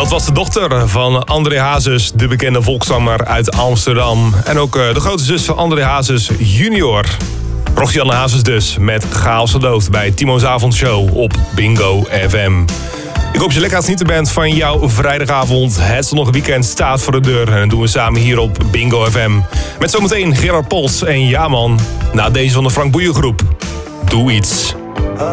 Dat was de dochter van André Hazes, de bekende volkszanger uit Amsterdam. En ook de grote zus van André Hazes junior. Rogianne Hazes dus, met Chaos Verdoofd bij Timo's Avondshow op Bingo FM. Ik hoop je lekker aan het genieten bent van jouw vrijdagavond. Het zonnige weekend staat voor de deur en dat doen we samen hier op Bingo FM. Met zometeen Gerard Pols en Ja Man, na deze van de Frank Boeien Groep. Doe iets.